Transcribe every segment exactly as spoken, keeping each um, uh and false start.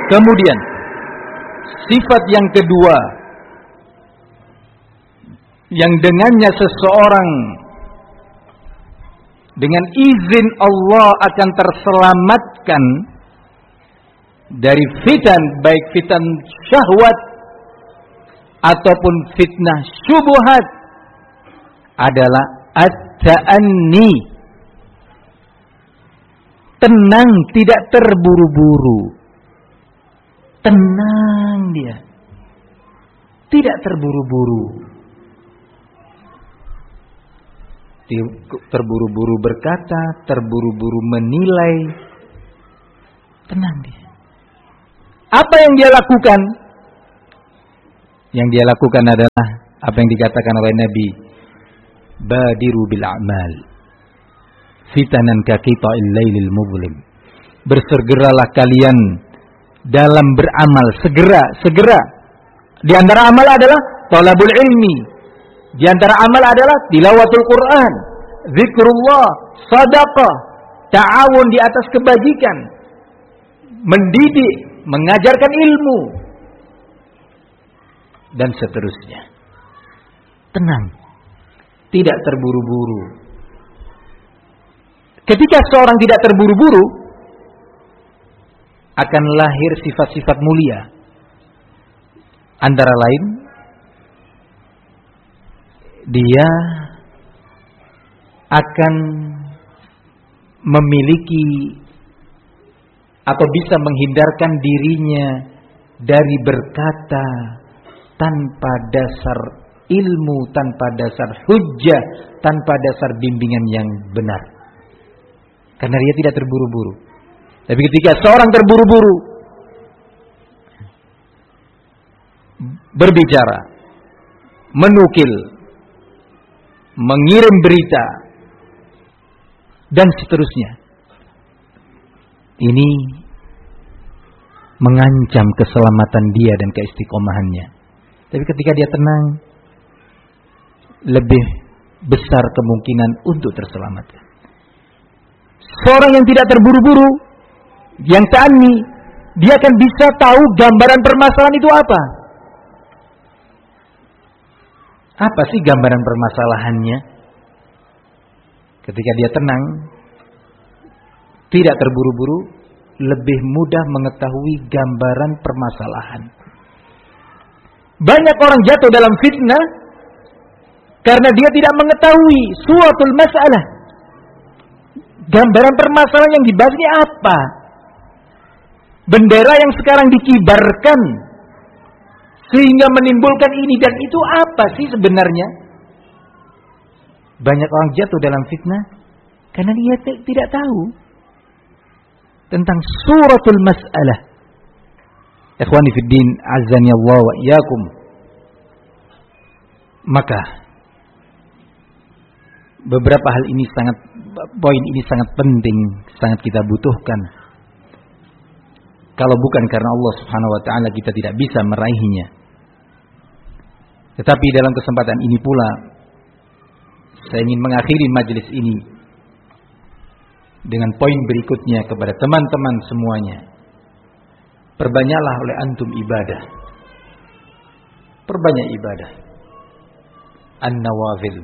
Kemudian sifat yang kedua yang dengannya seseorang dengan izin Allah akan terselamatkan dari fitan, baik fitan syahwat ataupun fitnah syubhat, adalah at-ta'anni, tenang, tidak terburu-buru. Tenang dia, tidak terburu-buru. Terburu-buru berkata, terburu-buru menilai. Tenang dia. Apa yang dia lakukan? Yang dia lakukan adalah apa yang dikatakan oleh Nabi, badiru bil a'mal fitanan ka qita'il lailil muzlim. Bersegeralah kalian dalam beramal, segera, segera. Di antara amal adalah talabul ilmi. Di antara amal adalah tilawatul Quran, zikrullah, sedekah, ta'awun di atas kebajikan, mendidik, mengajarkan ilmu, dan seterusnya. Tenang, tidak terburu-buru. Ketika seorang tidak terburu-buru, akan lahir sifat-sifat mulia. Antara lain, dia akan memiliki atau bisa menghindarkan dirinya dari berkata tanpa dasar ilmu, tanpa dasar hujjah, tanpa dasar bimbingan yang benar. Karena dia tidak terburu-buru. Tapi ketika seorang terburu-buru berbicara, menukil, mengirim berita, dan seterusnya, ini mengancam keselamatan dia dan keistiqomahannya. Tapi ketika dia tenang, lebih besar kemungkinan untuk terselamatkan. Seorang yang tidak terburu-buru, yang ta'anni, dia akan bisa tahu gambaran permasalahan itu apa. Apa sih gambaran permasalahannya? Ketika dia tenang, tidak terburu-buru, lebih mudah mengetahui gambaran permasalahan. Banyak orang jatuh dalam fitnah karena dia tidak mengetahui suatul masalah. Gambaran permasalahan yang dibahas ini apa? Bendera yang sekarang dikibarkan sehingga menimbulkan ini dan itu apa sih sebenarnya? Banyak orang jatuh dalam fitnah karena dia t- tidak tahu tentang suratul mas'alah. Ikhwani fid din, azani Allah wa iyyakum. Maka beberapa hal ini sangat, poin ini sangat penting, sangat kita butuhkan. Kalau bukan karena Allah Subhanahu wa taala, kita tidak bisa meraihnya. Tetapi dalam kesempatan ini pula saya ingin mengakhiri majelis ini dengan poin berikutnya kepada teman-teman semuanya. Perbanyaklah oleh antum ibadah. Perbanyak ibadah. An-nawafil.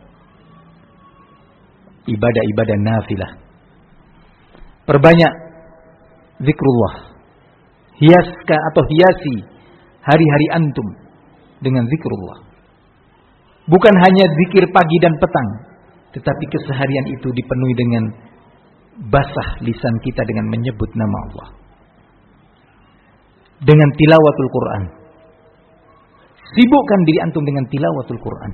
Ibadah-ibadah nafilah. Perbanyak zikrullah. Hiaskan atau hiasi hari-hari antum dengan zikrullah. Bukan hanya zikir pagi dan petang, tetapi keseharian itu dipenuhi dengan basah lisan kita dengan menyebut nama Allah. Dengan tilawatul Quran. Sibukkan diri antum dengan tilawatul Quran.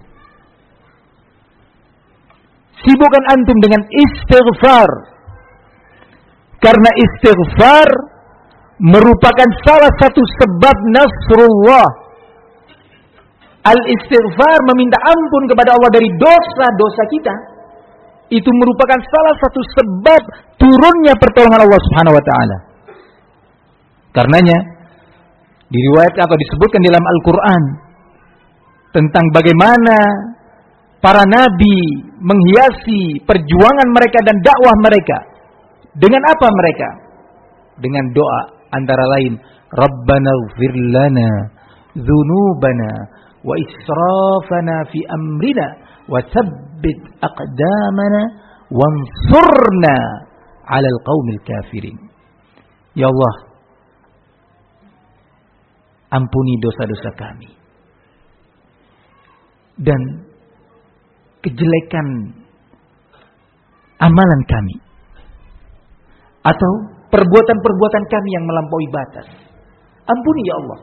Sibukkan antum dengan istighfar. Karena istighfar merupakan salah satu sebab nasrullah. Al-istighfar, meminta ampun kepada Allah dari dosa-dosa kita, itu merupakan salah satu sebab turunnya pertolongan Allah Subhanahu wa taala. Karenanya diriwayatkan atau disebutkan dalam Al-Qur'an tentang bagaimana para nabi menghiasi perjuangan mereka dan dakwah mereka. Dengan apa mereka? Dengan doa antara lain Rabbana ighfir lana dzunubana wa israfana fi amrina wa tsabbit aqdamana wansurna 'alal qaumil kafirin. Ya Allah, ampuni dosa-dosa kami dan kejelekan amalan kami atau perbuatan-perbuatan kami yang melampaui batas. Ampuni ya Allah.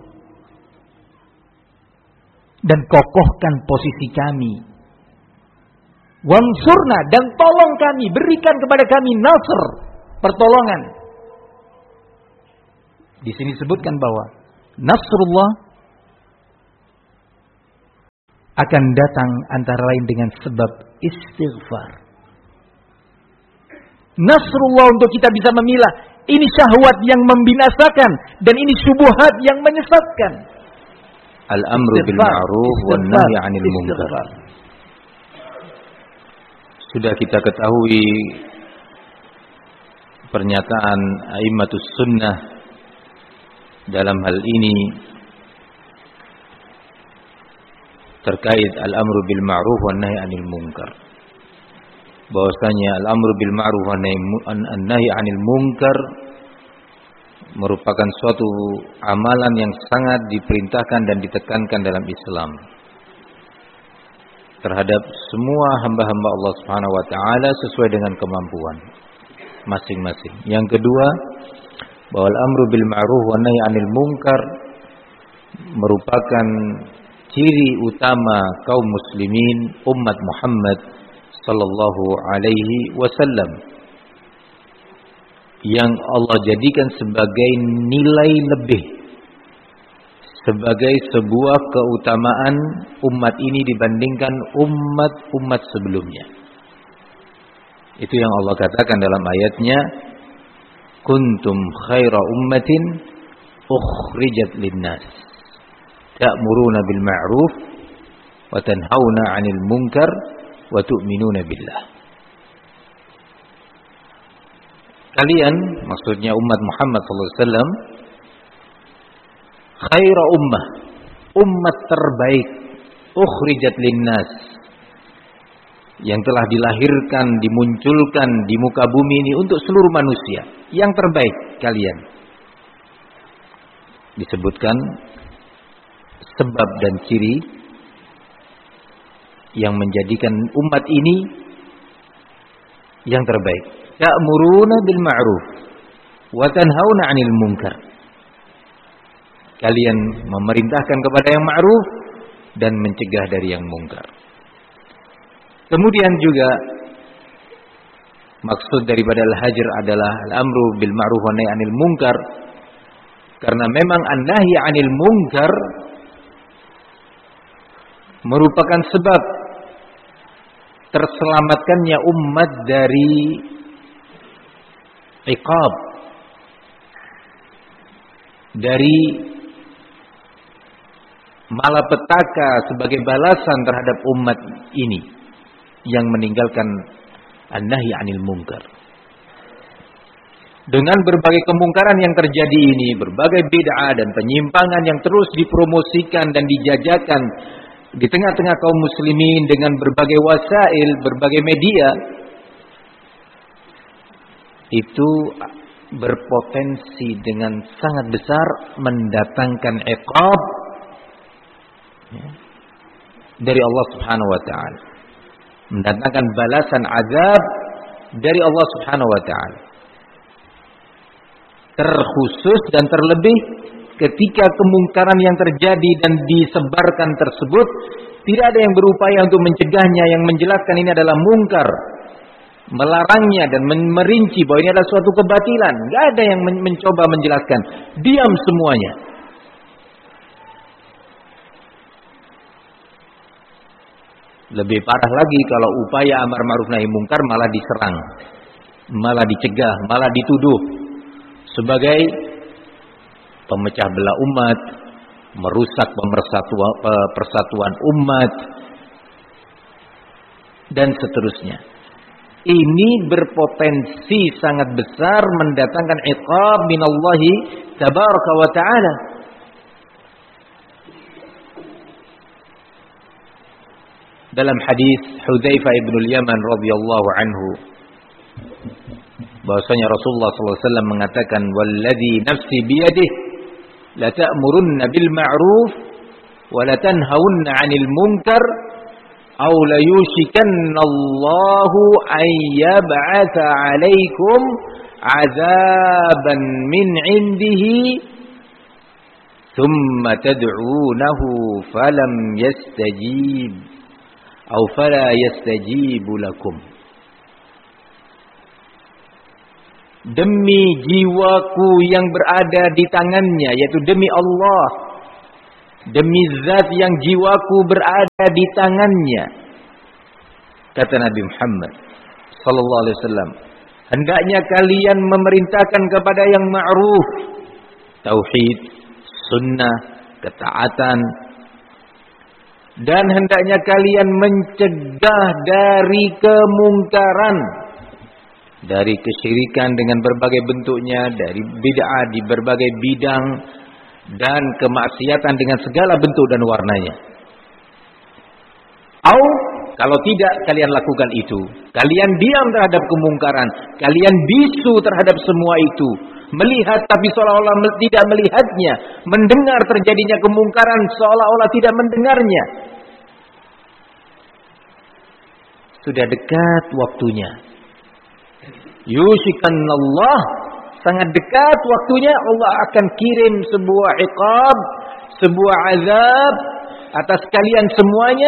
Dan kokohkan posisi kami. Wansurna, dan tolong kami, berikan kepada kami nasr, pertolongan. Di sini disebutkan bahwa nasrullah akan datang antara lain dengan sebab istighfar. Nasrullah untuk kita bisa memilah ini syahwat yang membinasakan dan ini syubhat yang menyesatkan. Al-amru bil ma'ruf wan nahyi 'anil munkar. Sudah kita ketahui pernyataan a'immatus sunnah dalam hal ini terkait al-amru bil ma'ruf wan nahyi 'anil munkar. Bahwasanya al-amru bil ma'ruf wan nahyi 'anil munkar merupakan suatu amalan yang sangat diperintahkan dan ditekankan dalam Islam terhadap semua hamba-hamba Allah Subhanahu wa taala sesuai dengan kemampuan masing-masing. Yang kedua, bahwa al-amru bil ma'ruf wan nahyi 'anil munkar merupakan ciri utama kaum muslimin umat Muhammad sallallahu alaihi wasallam yang Allah jadikan sebagai nilai lebih, sebagai sebuah keutamaan umat ini dibandingkan umat-umat sebelumnya. Itu yang Allah katakan dalam ayatnya, kuntum khaira ummatin ukhrijat linnas ta'muruna bil ma'ruf wa tanhauna 'anil munkar wa tu'minuna billah. Kalian, maksudnya umat Muhammad sallallahu alaihi wasallam, khaira ummah, umat terbaik, ukhrijat linnas, yang telah dilahirkan, dimunculkan di muka bumi ini untuk seluruh manusia, yang terbaik kalian. Disebutkan sebab dan ciri yang menjadikan umat ini yang terbaik. Ta'muruna bil ma'ruf wa tanhauna 'anil munkar. Kalian memerintahkan kepada yang ma'ruf dan mencegah dari yang munkar. Kemudian juga maksud daripada al-hajr adalah al-amru bil ma'ruf wa nahy 'anil munkar, karena memang an-nahy 'anil munkar merupakan sebab terselamatkannya umat dari iqab, dari malapetaka sebagai balasan terhadap umat ini yang meninggalkan an-nahy 'anil munkar. Dengan berbagai kemungkaran yang terjadi ini, berbagai bid'ah dan penyimpangan yang terus dipromosikan dan dijajakan di tengah-tengah kaum muslimin dengan berbagai wasail, berbagai media, itu berpotensi dengan sangat besar mendatangkan iqab dari Allah Subhanahu wa taala, mendatangkan balasan azab dari Allah Subhanahu wa taala. Terkhusus dan terlebih ketika kemungkaran yang terjadi dan disebarkan tersebut tidak ada yang berupaya untuk mencegahnya, yang menjelaskan ini adalah mungkar, melarangnya dan merinci bahwa ini adalah suatu kebatilan. Tidak ada yang men- mencoba menjelaskan. Diam semuanya. Lebih parah lagi kalau upaya amar ma'ruf nahi mungkar malah diserang, malah dicegah, malah dituduh sebagai pemecah belah umat, merusak pemersatuan, persatuan umat, dan seterusnya. ini berpotensi sangat besar mendatangkan iqab minallahi tabaraka wa ta'ala. Dalam hadis Hudzaifah ibn al-Yaman radhiyallahu anhu, bahwasanya Rasulullah sallallahu alaihi wasallam mengatakan, "Walladzi nafsi biyadihi la ta'murunna bil ma'ruf wa la tanhaunna 'anil munkar aw la yushikanna Allahu an yab'atsa 'alaikum 'adzaban min 'indihi thumma tad'unahu falam yastajib aw fala yastajibu lakum." Demi jiwaku yang berada di tangannya, yaitu demi Allah, demi zat yang jiwaku berada di tangannya, kata Nabi Muhammad sallallahu alaihi wasallam, hendaknya kalian memerintahkan kepada yang ma'ruf, tauhid, sunnah, ketaatan, dan hendaknya kalian mencegah dari kemungkaran, dari kesyirikan dengan berbagai bentuknya, dari bid'ah di berbagai bidang, dan kemaksiatan dengan segala bentuk dan warnanya. Au, kalau tidak kalian lakukan itu, kalian diam terhadap kemungkaran, kalian bisu terhadap semua itu, melihat tapi seolah-olah tidak melihatnya, mendengar terjadinya kemungkaran seolah-olah tidak mendengarnya. Sudah dekat waktunya. Yushikanallah, sangat dekat waktunya Allah akan kirim sebuah iqab, sebuah azab atas kalian semuanya.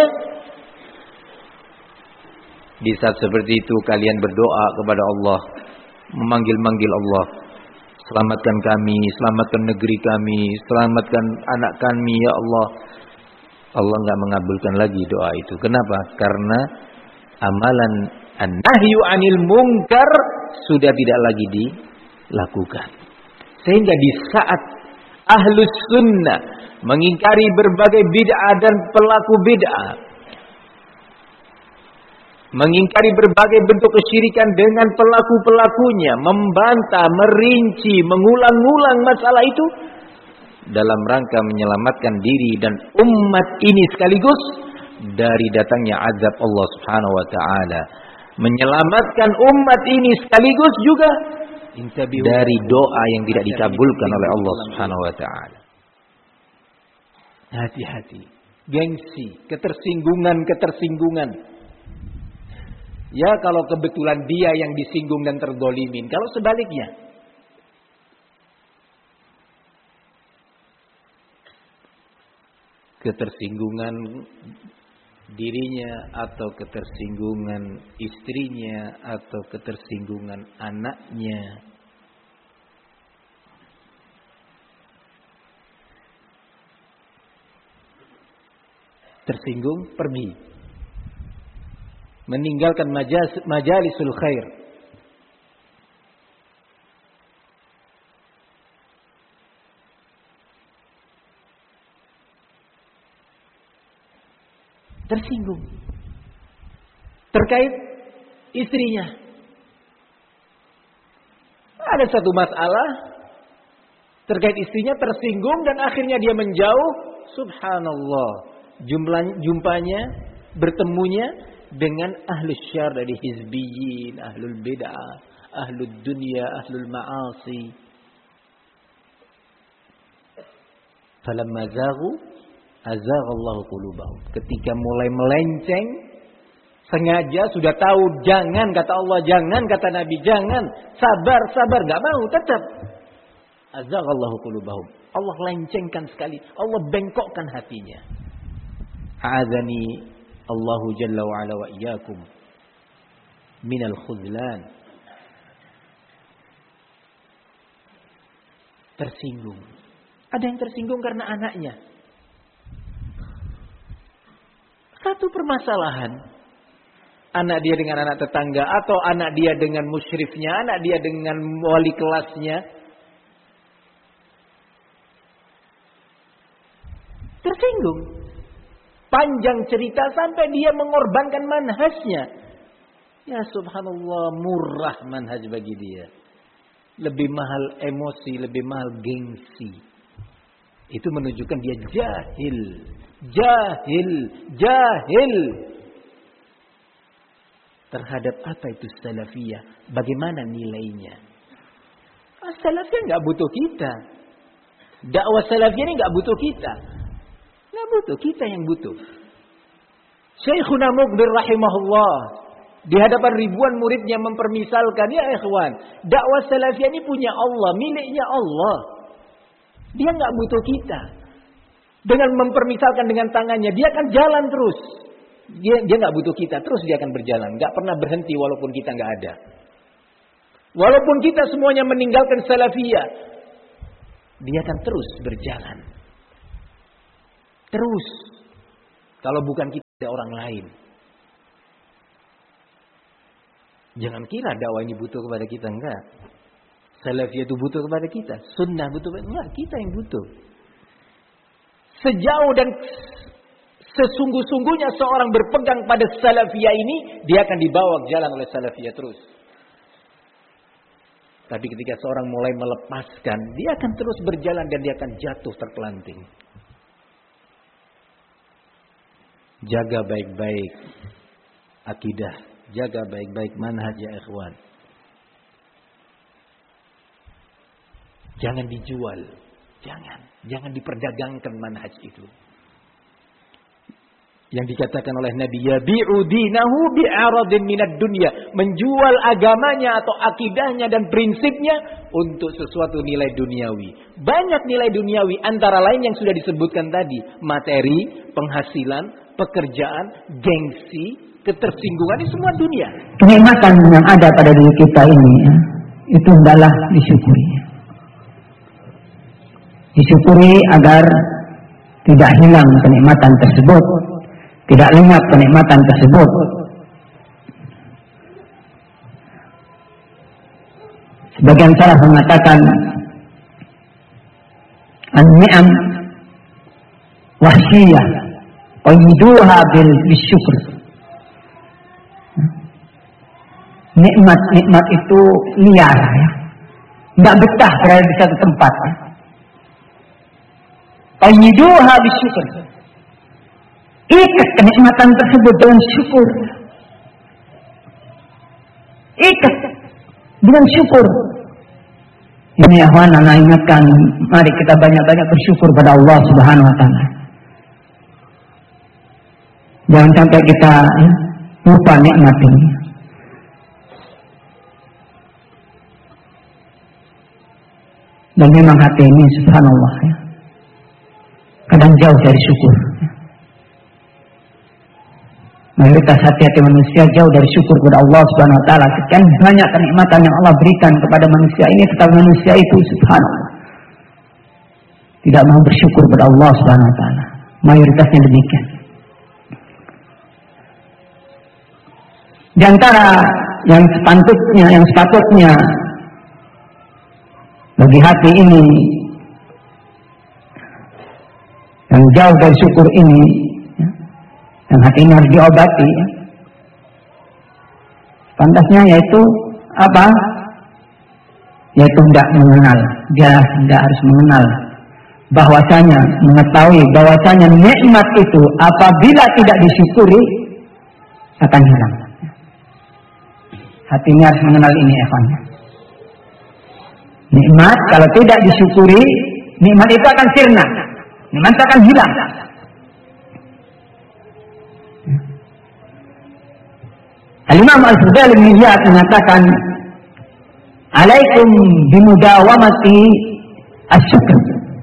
Di saat seperti itu kalian berdoa kepada Allah, memanggil-manggil Allah, selamatkan kami, selamatkan negeri kami, selamatkan anak kami ya Allah. Allah enggak mengabulkan lagi doa itu. Kenapa? Karena amalan an-nahyu 'anil munkar sudah tidak lagi dilakukan. Sehingga di saat ahlus sunnah mengingkari berbagai bid'ah dan pelaku bid'ah, mengingkari berbagai bentuk kesyirikan dengan pelaku-pelakunya, membantah, merinci, mengulang-ulang masalah itu dalam rangka menyelamatkan diri dan umat ini sekaligus dari datangnya azab Allah Subhanahu wa taala, menyelamatkan umat ini sekaligus juga dari doa yang tidak dikabulkan oleh Allah Subhanahu wa taala. Hati-hati, gengsi, ketersinggungan-ketersinggungan. Ya kalau kebetulan dia yang disinggung dan terzolimin, kalau sebaliknya, ketersinggungan dirinya atau ketersinggungan istrinya atau ketersinggungan anaknya, tersinggung pergi, meninggalkan majalis, majalisul khair. Tersinggung terkait istrinya. Ada satu masalah terkait istrinya, tersinggung dan akhirnya dia menjauh. Subhanallah, jumlah jumpanya, bertemunya dengan ahlus syarr dari hizbiyin, ahlul bid'ah, ahlul dunya, ahlul ma'asi. Falamma zaghu azaghallahu qulubahum. Ketika mulai melenceng, sengaja sudah tahu jangan, kata Allah jangan, kata Nabi jangan, sabar sabar, enggak mau, tetap azaghallahu qulubahum. Allah lencengkan sekali, Allah bengkokkan hatinya. A'adzani Allahu jalla wa ala wa iyyakum minal khuzlan. Tersinggung. Ada yang tersinggung karena anaknya. Satu permasalahan, anak dia dengan anak tetangga, atau anak dia dengan musyrifnya, anak dia dengan wali kelasnya, tersinggung. Panjang cerita sampai dia mengorbankan manhajnya. Ya subhanallah, murah manhaj bagi dia. Lebih mahal emosi, lebih mahal gengsi. Itu menunjukkan dia jahil. Jahil, jahil. Terhadap apa itu salafiyah? Bagaimana nilainya? Ah, salafiyah nggak butuh kita. Dakwah salafiyah ini nggak butuh kita. Nggak butuh, kita yang butuh. Syekhuna Muqbil rahimahullah, di hadapan ribuan muridnya mempermisalkan, ya ikhwan, dakwah salafiyah ini punya Allah, miliknya Allah. Dia nggak butuh kita. Dengan mempermisalkan dengan tangannya, dia akan jalan terus. Dia dia nggak butuh kita, terus dia akan berjalan, nggak pernah berhenti walaupun kita nggak ada. Walaupun kita semuanya meninggalkan salafiyah, dia akan terus berjalan. Terus. Kalau bukan kita, ada orang lain. Jangan kira dakwah ini butuh kepada kita, enggak. Salafiyah itu butuh kepada kita. Sunnah butuh kepada kita, enggak. Kita yang butuh. Sejauh dan sesungguh-sungguhnya seorang berpegang pada salafiyah ini, dia akan dibawa ke jalan oleh salafiyah terus. Tapi ketika seorang mulai melepaskan, dia akan terus berjalan dan dia akan jatuh terpelanting. Jaga baik-baik akidah, jaga baik-baik manhaj ya ikhwan. Jangan dijual, jangan, jangan diperdagangkan manhaj itu. Yang dikatakan oleh Nabi, yabi'u dinahu bi'aradin minad dunya, menjual agamanya atau akidahnya dan prinsipnya untuk sesuatu nilai duniawi. Banyak nilai duniawi, antara lain yang sudah disebutkan tadi, materi, penghasilan, pekerjaan, gengsi, ketersinggungan, ini semua dunia. Kenikmatan yang ada pada diri kita ini, ya, itu adalah disyukuri. Disyukuri agar tidak hilang kenikmatan tersebut, tidak lenyap kenikmatan tersebut. Sebagian salaf mengatakan an-ni'am wahsyiyah qayyiduha bil bisyukr. Nikmat-nikmat itu liar, ya. Enggak betah berada di satu tempat. Ya. Qayyiduha bisyukr. Ikat kenikmatan tersebut dengan syukur. Ikat dengan syukur. Ini ya kawan, anak ingatkan, mari kita banyak-banyak bersyukur pada Allah Subhanahu wa taala. Jangan sampai kita ya, lupa nikmat ini. Dan memang hati ini subhanallah ya, kadang jauh dari syukur. Mayoritas hati-hati manusia jauh dari syukur kepada Allah Subhanahu wa taala. Sekian banyak kenikmatan yang Allah berikan kepada manusia ini, tetapi manusia itu subhanallah tidak mau bersyukur kepada Allah Subhanahu wa taala. Mayoritasnya demikian. Di antara yang sepatutnya, yang sepatutnya bagi hati ini yang jauh dari syukur ini, dan hati ini harus diobati, ya. Pantasnya yaitu apa? Yaitu tidak mengenal. Dia tidak harus mengenal bahwasanya, mengetahui bahwasanya nikmat itu apabila tidak disyukuri akan hilang. Hati ini harus mengenal ini, Evan. Nikmat kalau tidak disyukuri, nikmat itu akan sirna. Nikmat itu akan hilang. Al-Imam Al-Fudail bin Iyad mengatakan, "Alaikum bimudawamati asyukr."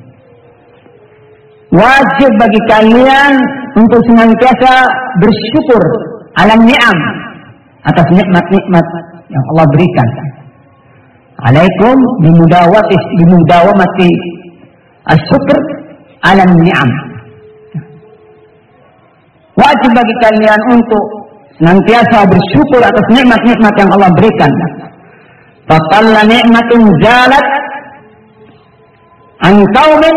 Wajib bagi kalian untuk senantiasa bersyukur alam ni'am, atas nikmat-nikmat yang Allah berikan. Alaikum bimudawati bimudawamati asyukr alam ni'am. Wajib bagi kalian untuk senantiasa bersyukur atas nikmat-nikmat yang Allah berikan. Faqalla ni'matun zalat an qaumin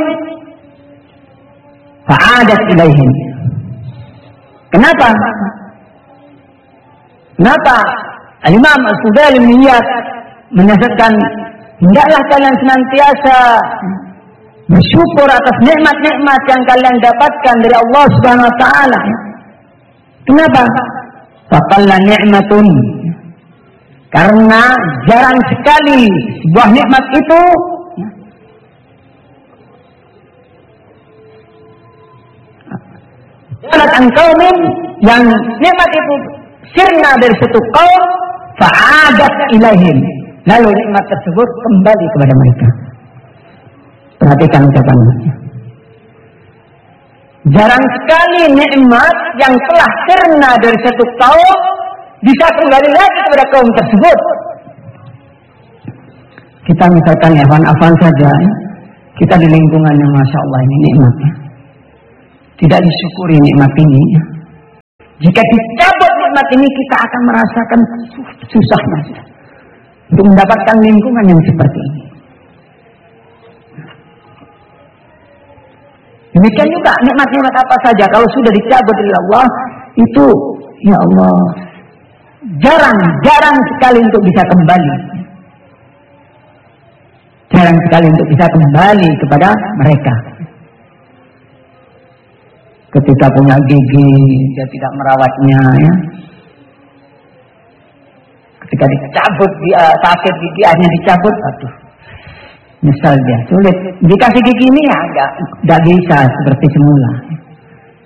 fa'adat ilaihim. Kenapa? Kenapa Al-Imam Al-Fudail bin Iyad menasihatkan, hendaklah kalian senantiasa bersyukur atas nikmat-nikmat yang kalian dapatkan dari Allah Subhanahu wa taala. Kenapa? Faqalla ni'matun. Karena jarang sekali sebuah nikmat itu datang kaumin yang nikmat itu sirna dari satu kaum fa'adat ilaihim, lalu nikmat tersebut kembali kepada mereka. Perhatikan ucapannya. Jarang sekali nikmat yang telah sirna dari satu kaum bisa kembali lagi kepada kaum tersebut. Kita misalkan ya, afan-afan saja, kita di lingkungan yang masya Allah ini nikmatnya, tidak disyukuri nikmat ini. Jika dicabut nikmat ini, kita akan merasakan susahnya untuk mendapatkan lingkungan yang seperti ini. Demikian juga nikmat-nikmat apa saja kalau sudah dicabut oleh Allah itu, ya Allah, jarang-jarang sekali untuk bisa kembali. Jarang sekali untuk bisa kembali kepada mereka. Ketika punya gigi, dia tidak merawatnya, ya. Ketika dicabut, dia sakit gigi, akhirnya dicabut, aduh, nyesal dia, sulit. Dikasih gigi ini ya, enggak, enggak bisa seperti semula.